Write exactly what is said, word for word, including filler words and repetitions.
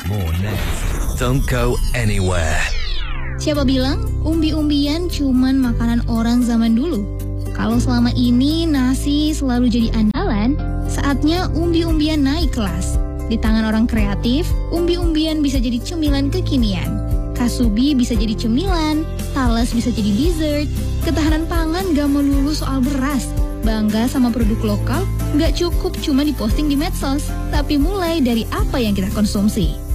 More next. Don't go anywhere. Siapa bilang umbi-umbian cuman makanan orang zaman dulu? Kalau selama ini nasi selalu jadi andalan, saatnya umbi-umbian naik kelas. Di tangan orang kreatif, umbi-umbian bisa jadi cemilan kekinian. Kasubi bisa jadi cemilan, talas bisa jadi dessert. Ketahanan pangan gak melulu soal beras. Bangga sama produk lokal gak cukup cuma diposting di medsos, tapi mulai dari apa yang kita konsumsi.